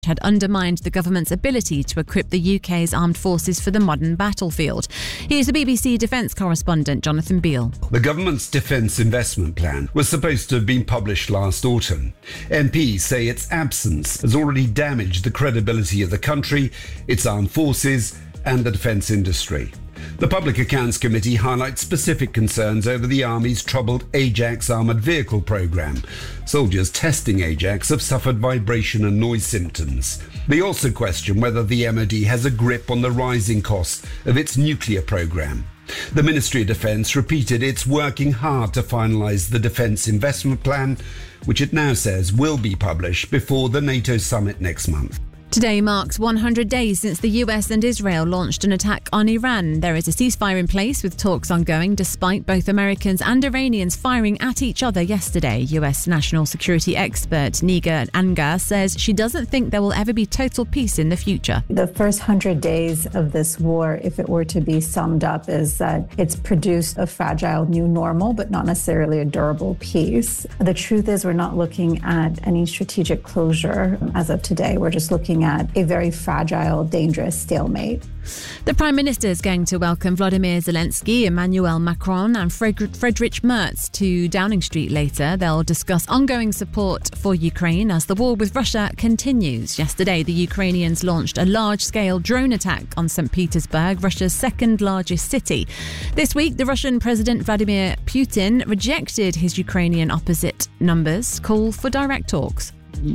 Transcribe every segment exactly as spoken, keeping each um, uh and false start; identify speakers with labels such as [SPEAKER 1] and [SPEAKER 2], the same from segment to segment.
[SPEAKER 1] had undermined the government's ability to equip the U K's armed forces for the modern battlefield. Here's the B B C defence correspondent Jonathan Beale.
[SPEAKER 2] The government's defence investment plan was supposed to have been published last autumn. M Ps say its absence has already damaged the credibility of the country, its armed forces and the defence industry. The Public Accounts Committee highlights specific concerns over the Army's troubled Ajax armoured vehicle programme. Soldiers testing Ajax have suffered vibration and noise symptoms. They also question whether the M O D has a grip on the rising costs of its nuclear programme. The Ministry of Defence repeated it's working hard to finalise the Defence Investment Plan, which it now says will be published before the NATO summit next month.
[SPEAKER 1] Today marks one hundred days since the U S and Israel launched an attack on Iran. There is a ceasefire in place with talks ongoing despite both Americans and Iranians firing at each other yesterday. U S national security expert Nigar Anga says she doesn't think there will ever be total peace in the future.
[SPEAKER 3] The first one hundred days of this war, if it were to be summed up, is that it's produced a fragile new normal, but not necessarily a durable peace. The truth is we're not looking at any strategic closure as of today. We're just looking at a very fragile, dangerous stalemate.
[SPEAKER 1] The Prime Minister is going to welcome Vladimir Zelensky, Emmanuel Macron and Friedrich Merz to Downing Street later. They'll discuss ongoing support for Ukraine as the war with Russia continues. Yesterday, the Ukrainians launched a large-scale drone attack on Saint Petersburg, Russia's second-largest city. This week, the Russian President Vladimir Putin rejected his Ukrainian opposite number's call for direct talks.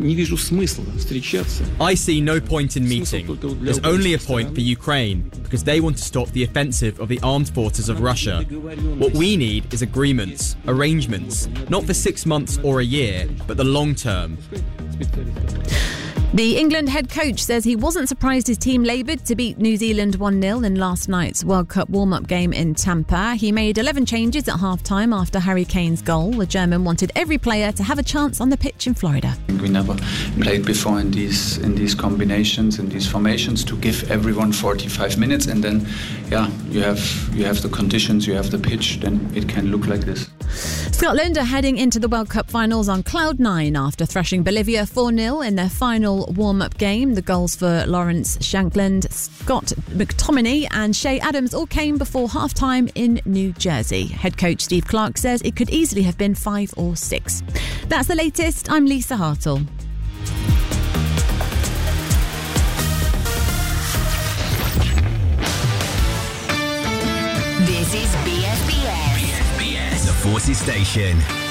[SPEAKER 4] I see no point in meeting. There's only a point for Ukraine because they want to stop the offensive of the armed forces of Russia. What we need is agreements, arrangements, not for six months or a year, but the long term.
[SPEAKER 1] The England head coach says he wasn't surprised his team laboured to beat New Zealand one nil in last night's World Cup warm-up game in Tampa. He made eleven changes at half-time after Harry Kane's goal. The German wanted every player to have a chance on the pitch in Florida.
[SPEAKER 5] We never played before in these in these combinations, in these formations, to give everyone forty-five minutes, and then, yeah, you have you have the conditions, you have the pitch, then it can look like this.
[SPEAKER 1] Scotland are heading into the World Cup finals on cloud nine after thrashing Bolivia four nil in their final warm-up game. The goals for Lawrence Shankland, Scott McTominay and Shea Adams all came before half-time in New Jersey. Head coach Steve Clarke says it could easily have been five or six. That's the latest. I'm Lisa Hartle.
[SPEAKER 6] This is B S B S.
[SPEAKER 7] B S B S, the Forces Station.